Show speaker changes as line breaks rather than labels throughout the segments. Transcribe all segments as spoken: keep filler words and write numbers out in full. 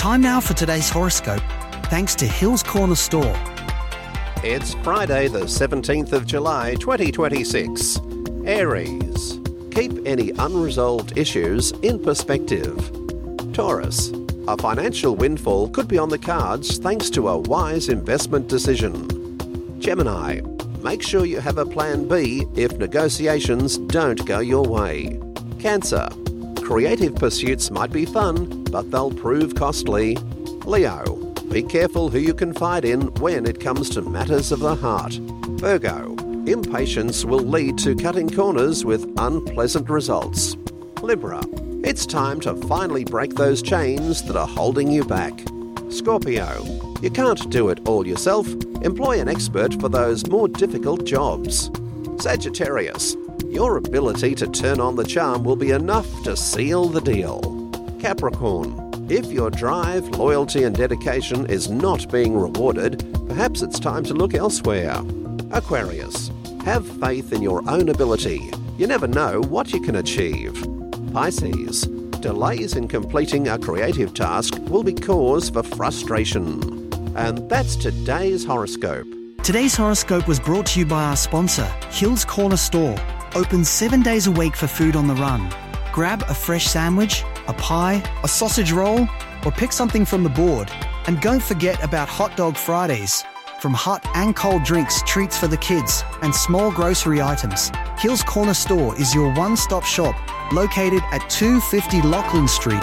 Time now for today's horoscope, thanks to Hills Corner Store.
It's Friday the seventeenth of July twenty twenty-six. Aries. Keep any unresolved issues in perspective. Taurus. A financial windfall could be on the cards thanks to a wise investment decision. Gemini. Make sure you have a plan B if negotiations don't go your way. Cancer. Creative pursuits might be fun, but they'll prove costly. Leo. Be careful who you confide in when it comes to matters of the heart. Virgo. Impatience will lead to cutting corners with unpleasant results. Libra. It's time to finally break those chains that are holding you back. Scorpio. You can't do it all yourself. Employ an expert for those more difficult jobs. Sagittarius. Your ability to turn on the charm will be enough to seal the deal. Capricorn. If your drive, loyalty and dedication is not being rewarded, perhaps it's time to look elsewhere. Aquarius. Have faith in your own ability. You never know what you can achieve. Pisces. Delays in completing a creative task will be cause for frustration. And that's today's horoscope.
Today's horoscope was brought to you by our sponsor, Hills Corner Store. Open seven days a week for food on the run. Grab a fresh sandwich, a pie, a sausage roll, or pick something from the board. And don't forget about Hot Dog Fridays. From hot and cold drinks, treats for the kids, and small grocery items, Hills Corner Store is your one-stop shop, located at two fifty Lachlan Street.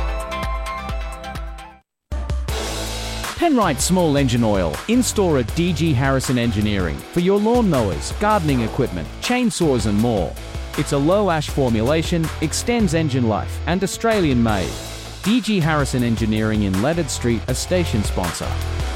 Penrite Small Engine Oil, in-store at D G Harrison Engineering for your lawnmowers, gardening equipment, chainsaws and more. It's a low-ash formulation, extends engine life and Australian-made. D G Harrison Engineering in Leonard Street, a station sponsor.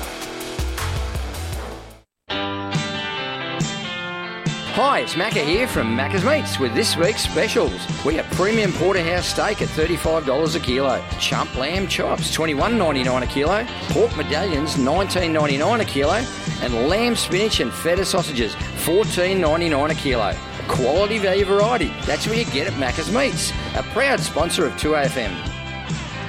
Hi, it's Macca here from Macca's Meats with this week's specials. We have premium porterhouse steak at thirty-five dollars a kilo, chump lamb chops twenty-one ninety-nine a kilo, pork medallions nineteen ninety-nine a kilo, and lamb spinach and feta sausages fourteen ninety-nine a kilo. Quality value variety, that's what you get at Macca's Meats, a proud sponsor of two A F M.